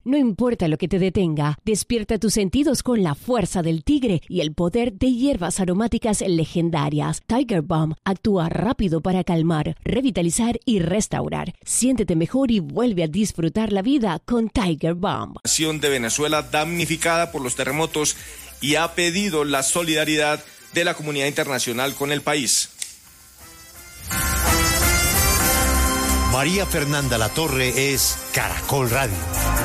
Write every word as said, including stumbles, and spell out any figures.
No importa lo que te detenga, despierta tus sentidos con la fuerza del tigre y el poder de hierbas aromáticas legendarias. Tiger Balm actúa rápido para calmar, revitalizar y restaurar. Siéntete mejor y vuelve a disfrutar la vida con Tiger Balm. La nación de Venezuela damnificada por los terremotos y ha pedido la solidaridad de la comunidad internacional con el país. María Fernanda Latorre es Caracol Radio.